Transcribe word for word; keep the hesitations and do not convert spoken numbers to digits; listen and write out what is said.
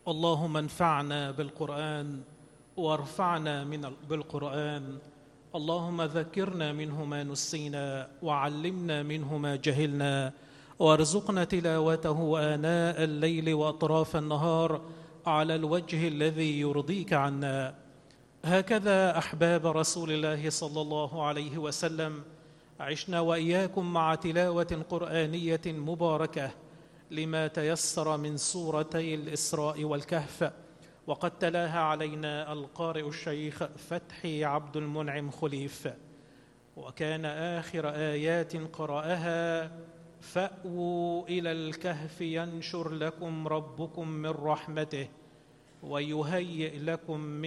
اللهم انفعنا بالقرآن وارفعنا من بالقرآن. اللهم ذكرنا منه ما نسينا وعلمنا منه ما جهلنا، وارزقنا تلاوته آناء الليل وأطراف النهار على الوجه الذي يرضيك عنا. هكذا أحباب رسول الله صلى الله عليه وسلم عشنا وإياكم مع تلاوة قرآنية مباركة لما تيسر من سورتي الإسراء والكهف، وقد تلاها علينا القارئ الشيخ فتحي عبد المنعم خليف. وكان آخر آيات قرأها: فأووا إلى الكهف ينشر لكم ربكم من رحمته ويهيئ لكم من